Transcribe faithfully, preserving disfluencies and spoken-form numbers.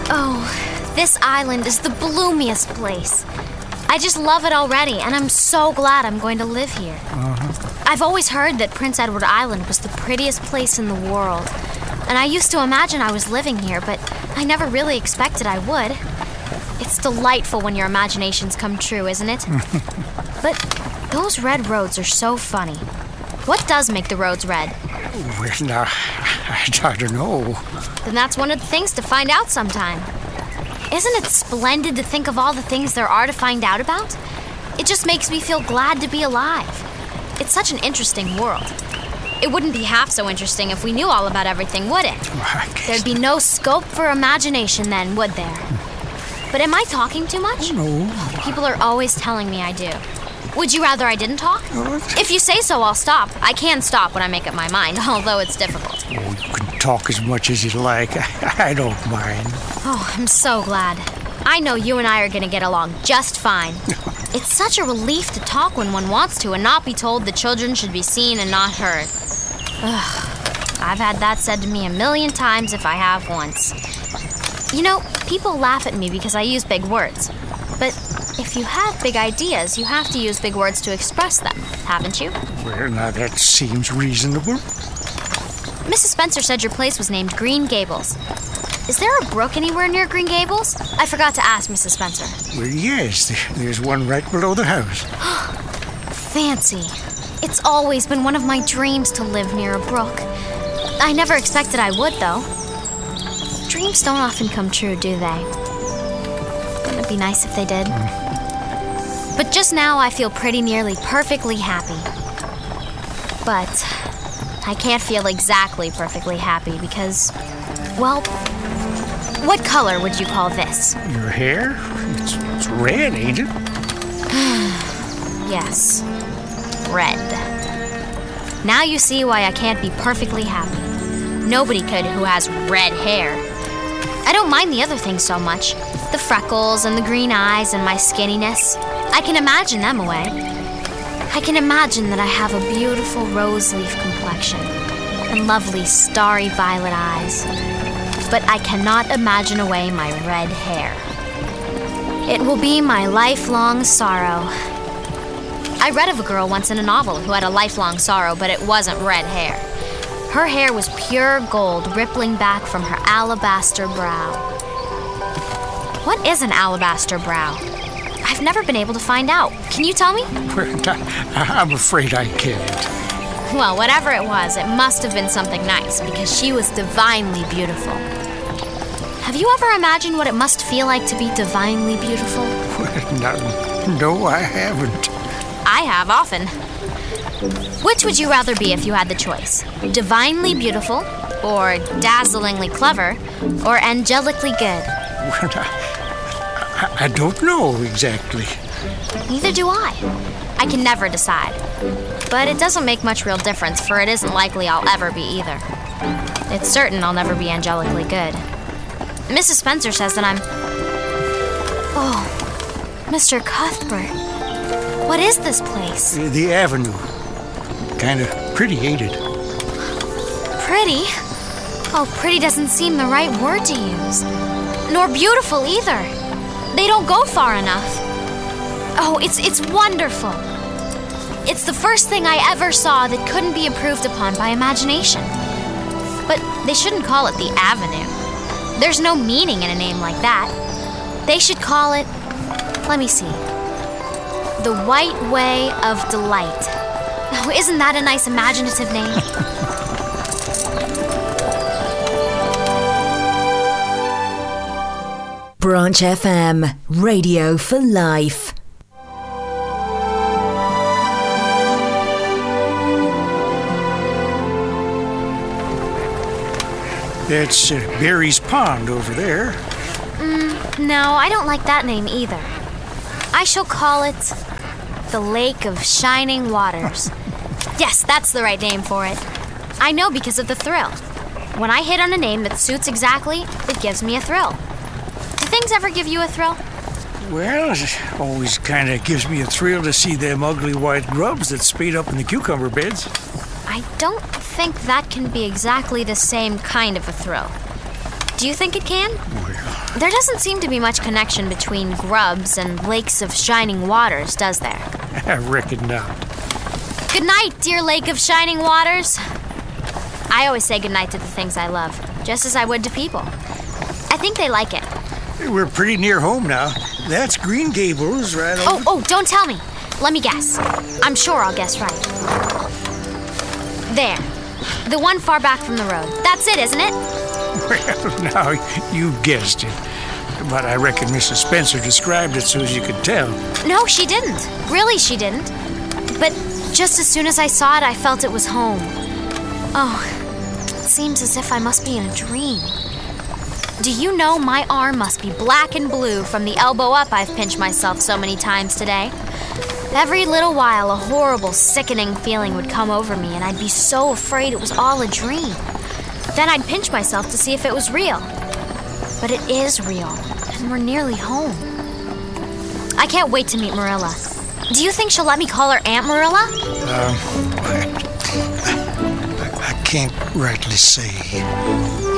Oh, this island is the bloomiest place. I just love it already, and I'm so glad I'm going to live here. Uh-huh. I've always heard that Prince Edward Island was the prettiest place in the world, and I used to imagine I was living here, but I never really expected I would. It's delightful when your imaginations come true, isn't it? But those red roads are so funny. What does make the roads red? Well, now, I, I don't know. Then that's one of the things to find out sometime. Isn't it splendid to think of all the things there are to find out about? It just makes me feel glad to be alive. It's such an interesting world. It wouldn't be half so interesting if we knew all about everything, would it? Well, I guess There'd be no scope for imagination then, would there? But am I talking too much? No. People are always telling me I do. Would you rather I didn't talk? What? If you say so, I'll stop. I can stop when I make up my mind, although it's difficult. Oh, you can talk as much as you like. I, I don't mind. Oh, I'm so glad. I know you and I are going to get along just fine. It's such a relief to talk when one wants to and not be told the children should be seen and not heard. Ugh. I've had that said to me a million times if I have once. You know, people laugh at me because I use big words. But if you have big ideas, you have to use big words to express them, haven't you? Well, now that seems reasonable. Missus Spencer said your place was named Green Gables. Is there a brook anywhere near Green Gables? I forgot to ask Missus Spencer. Well, yes, there's one right below the house. Fancy. It's always been one of my dreams to live near a brook. I never expected I would, though. Dreams don't often come true, do they? Wouldn't it be nice if they did? Mm. But just now I feel pretty nearly perfectly happy. But I can't feel exactly perfectly happy because, well, what color would you call this? Your hair? It's, it's red, ain't it? Yes, red. Now you see why I can't be perfectly happy. Nobody could who has red hair. I don't mind the other things so much. The freckles and the green eyes and my skinniness. I can imagine them away. I can imagine that I have a beautiful rose leaf complexion and lovely starry violet eyes. But I cannot imagine away my red hair. It will be my lifelong sorrow. I read of a girl once in a novel who had a lifelong sorrow, but it wasn't red hair. Her hair was pure gold rippling back from her alabaster brow. What is an alabaster brow? I've never been able to find out. Can you tell me? Well, I, I'm afraid I can't. Well, whatever it was, it must have been something nice because she was divinely beautiful. Have you ever imagined what it must feel like to be divinely beautiful? Well, no, no, I haven't. I have often. Which would you rather be if you had the choice? Divinely beautiful, or dazzlingly clever, or angelically good? Well, I, I don't know exactly. Neither do I. I can never decide. But it doesn't make much real difference, for it isn't likely I'll ever be either. It's certain I'll never be angelically good. Missus Spencer says that I'm... Oh, Mister Cuthbert. What is this place? The, the avenue. Kind of pretty, ain't it? Pretty? Oh, pretty doesn't seem the right word to use. Nor beautiful either. They don't go far enough. Oh, it's it's wonderful. It's the first thing I ever saw that couldn't be improved upon by imagination. But they shouldn't call it the Avenue. There's no meaning in a name like that. They should call it, let me see, the White Way of Delight. Oh, isn't that a nice imaginative name? Branch F M, radio for life. That's uh, Barry's Pond over there. Mm, no, I don't like that name either. I shall call it the Lake of Shining Waters. Yes, that's the right name for it. I know because of the thrill. When I hit on a name that suits exactly, it gives me a thrill. Do things ever give you a thrill? Well, it always kind of gives me a thrill to see them ugly white grubs that spade up in the cucumber beds. I don't think that can be exactly the same kind of a thrill. Do you think it can? Well, There doesn't seem to be much connection between grubs and lakes of shining waters, does there? I reckon not. Good night, dear lake of shining waters. I always say goodnight to the things I love, just as I would to people. I think they like it. We're pretty near home now. That's Green Gables right over. Oh, oh, don't tell me. Let me guess. I'm sure I'll guess right. There. The one far back from the road. That's it, isn't it? Well, now you've guessed it. But I reckon Missus Spencer described it so as you could tell. No, she didn't. Really, she didn't. But just as soon as I saw it, I felt it was home. Oh, it seems as if I must be in a dream. Do you know my arm must be black and blue from the elbow up I've pinched myself so many times today? Every little while, a horrible, sickening feeling would come over me, and I'd be so afraid it was all a dream. Then I'd pinch myself to see if it was real. But it is real, and we're nearly home. I can't wait to meet Marilla. Do you think she'll let me call her Aunt Marilla? Um, I, I, I can't rightly say.